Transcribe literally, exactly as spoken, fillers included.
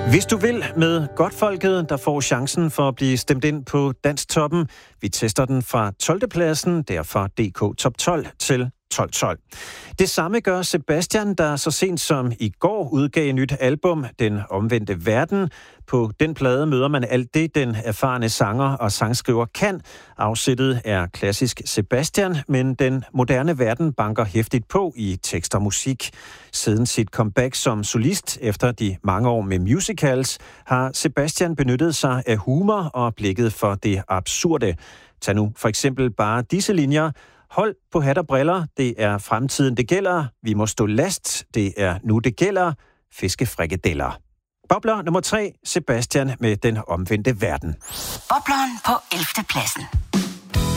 Hvis du vil med Godtfolket, der får chancen for at blive stemt ind på Dansktoppen. Vi tester den fra tolvte pladsen, derfor D K Top tolv til tolv tolv. Det samme gør Sebastian, der så sent som i går udgav et nyt album, Den Omvendte Verden. På den plade møder man alt det, den erfarne sanger og sangskriver kan. Afsættet er klassisk Sebastian, men den moderne verden banker hæftigt på i tekst og musik. Siden sit comeback som solist efter de mange år med musicals, har Sebastian benyttet sig af humor og blikket for det absurde. Tag nu for eksempel bare disse linjer. Hold på hat og briller, det er fremtiden, det gælder. Vi må stå last, det er nu, det gælder. Fiskefrikadeller. Bobler nummer tre, Sebastian med Den Omvendte Verden. Bobleren på ellevte pladsen.